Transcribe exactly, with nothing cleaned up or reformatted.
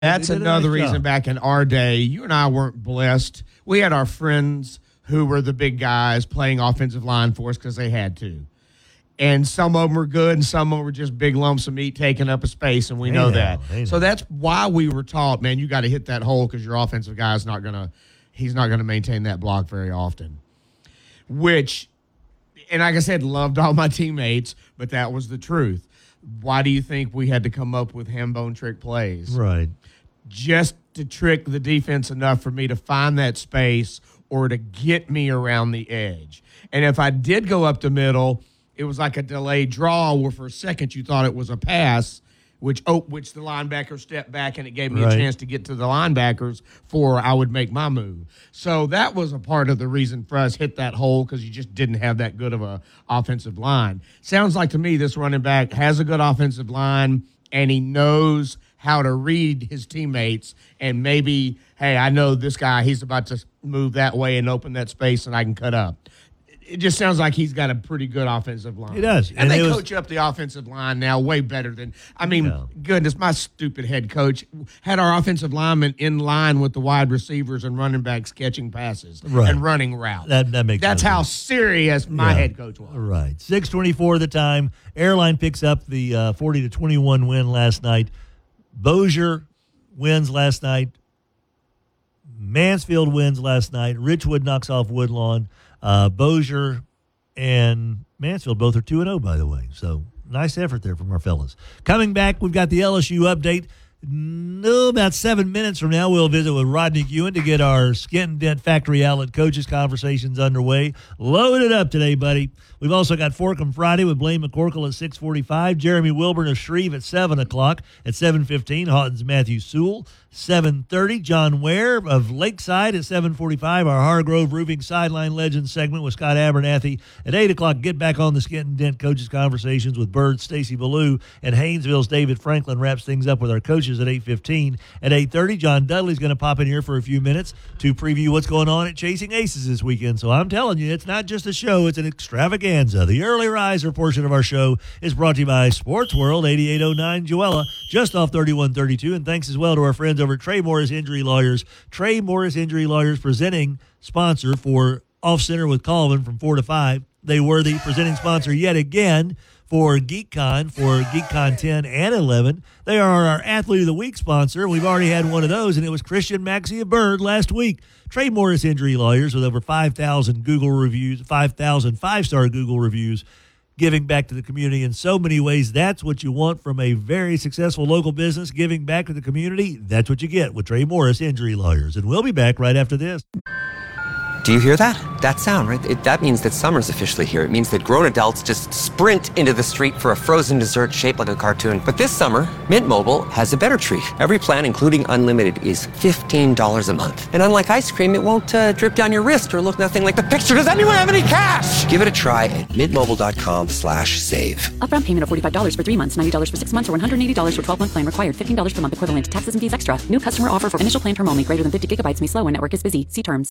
That's another nice reason job. Back in our day, you and I weren't blessed. We had our friends who were the big guys playing offensive line for us because they had to. And some of them were good, and some of them were just big lumps of meat taking up a space, and we hey know now, that. Hey so now. That's why we were taught, man, you got to hit that hole because your offensive guy is not going to – he's not going to maintain that block very often. Which, and like I said, loved all my teammates, but that was the truth. Why do you think we had to come up with ham bone trick plays? Right. Just to trick the defense enough for me to find that space or to get me around the edge. And if I did go up the middle – it was like a delayed draw where for a second you thought it was a pass, which oh, which the linebacker stepped back and it gave me right. a chance to get to the linebackers before I would make my move. So that was a part of the reason for us hit that hole because you just didn't have that good of a offensive line. Sounds like to me this running back has a good offensive line and he knows how to read his teammates and maybe, hey, I know this guy, he's about to move that way and open that space and I can cut up. It just sounds like he's got a pretty good offensive line. He does. And, and they was, coach up the offensive line now way better than – I mean, no. goodness, my stupid head coach had our offensive linemen in line with the wide receivers and running backs catching passes right. and running routes. That, that makes That's how sense. serious my yeah. head coach was. Right. six twenty-four the time. Airline picks up the uh, forty to twenty-one win last night. Bossier wins last night. Mansfield wins last night. Richwood knocks off Woodlawn. Uh, Bossier and Mansfield both are two and oh, by the way. So nice effort there from our fellas. Coming back, we've got the L S U update. No, about seven minutes from now, we'll visit with Rodney Ewan to get our Skin Dent Factory Outlet Coaches conversations underway. Load it up today, buddy. We've also got Forkum Friday with Blaine McCorkle at six forty-five, Jeremy Wilburn of Shreve at seven o'clock. At seven fifteen, Houghton's Matthew Sewell. seven thirty, John Ware of Lakeside at seven forty-five. Our Hargrove Roofing Sideline Legends segment with Scott Abernathy. At eight o'clock, get back on the Skin Dent Coaches conversations with Bird, Stacy Ballou. And Haynesville's David Franklin wraps things up with our coaches at eight fifteen. At eight thirty, John Dudley's going to pop in here for a few minutes to preview what's going on at Chasing Aces this weekend. So I'm telling you, it's not just a show, it's an extravaganza. The early riser portion of our show is brought to you by Sports World, eighty-eight oh nine Joella, just off thirty-one thirty-two. And thanks as well to our friends over at Trey Morris Injury Lawyers. Trey Morris Injury Lawyers presenting sponsor for Off Center with Colvin from four to five. They were the presenting sponsor yet again for GeekCon, for GeekCon ten and eleven. They are our Athlete of the Week sponsor. We've already had one of those, and it was Christian Maxey of Bird last week. Trey Morris Injury Lawyers with over five thousand Google reviews, five thousand five-star Google reviews, giving back to the community in so many ways. That's what you want from a very successful local business, giving back to the community. That's what you get with Trey Morris Injury Lawyers. And we'll be back right after this. Do you hear that? That sound, right? It, that means that summer's officially here. It means that grown adults just sprint into the street for a frozen dessert shaped like a cartoon. But this summer, Mint Mobile has a better treat. Every plan, including unlimited, is fifteen dollars a month. And unlike ice cream, it won't uh, drip down your wrist or look nothing like the picture. Does anyone have any cash? Give it a try at mintmobile.com slash save. Upfront payment of forty-five dollars for three months, ninety dollars for six months, or one hundred eighty dollars for twelve-month plan required. fifteen dollars per month equivalent. Taxes and fees extra. New customer offer for initial plan term only. Greater than fifty gigabytes may slow when network is busy. See terms.